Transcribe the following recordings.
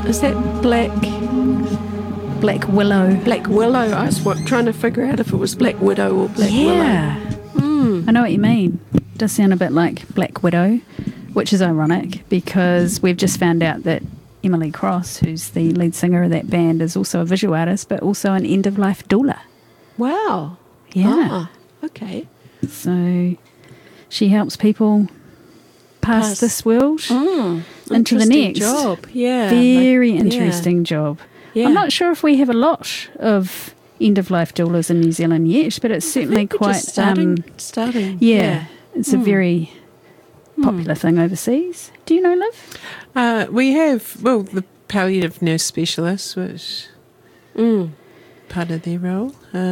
Is that Black Willow. Black Willow? I was trying to figure out if it was Black Widow or Black Willow. Yeah. I know what you mean. It does sound a bit like Black Widow, which is ironic because we've just found out that Emily Cross, who's the lead singer of that band, is also a visual artist, but also an end-of-life doula. Wow. Yeah. Ah, okay. So she helps people pass this world into the next. Job. Yeah. Very interesting job. Yeah. I'm not sure if we have a lot of end-of-life doulas in New Zealand yet, but it's certainly quite just starting. Yeah, it's a very popular thing overseas. Do you know, Liv? We have, the palliative nurse specialists, which part of their role.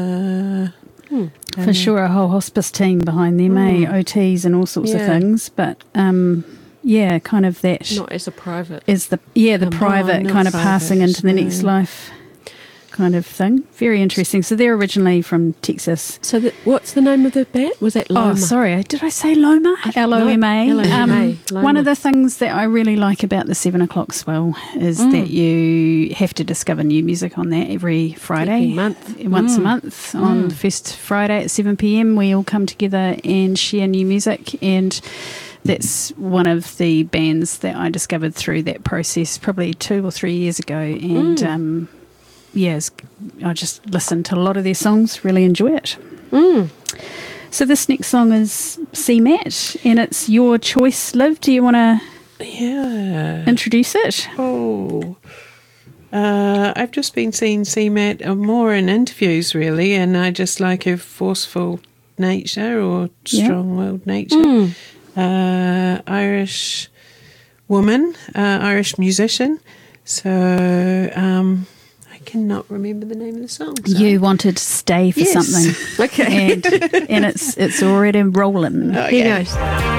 For sure, a whole hospice team behind them, OTs and all sorts of things. But kind of that. Not as a private. Is the private kind of passing into the next life kind of thing. Very interesting. So they're originally from Texas. So what's the name of the band? Was that Loma? Oh, sorry. Did I say Loma? L-O-M-A. Loma. One of the things that I really like about the 7 o'clock swill is that you have to discover new music on that every Friday. Once a month. On the first Friday at 7 p.m. we all come together and share new music, and that's one of the bands that I discovered through that process probably 2 or 3 years ago, and I just listened to a lot of their songs, really enjoy it. So this next song is CMAT, and it's your choice, Liv. Do you want to introduce it? I've just been seeing CMAT more in interviews, really, and I just like her forceful nature or strong-willed nature. Irish woman, Irish musician. So I cannot remember the name of the song. So. You wanted to stay for something. Okay. And it's already rolling. Here goes.